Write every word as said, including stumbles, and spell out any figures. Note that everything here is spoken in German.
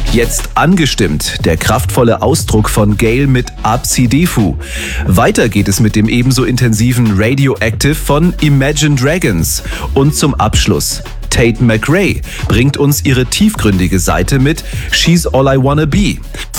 Jetzt angestimmt, der kraftvolle Ausdruck von Gayle mit Absidefu. Weiter geht es mit dem ebenso intensiven Radioactive von Imagine Dragons. Und zum Abschluss Tate McRae bringt uns ihre tiefgründige Seite mit She's All I Wanna Be.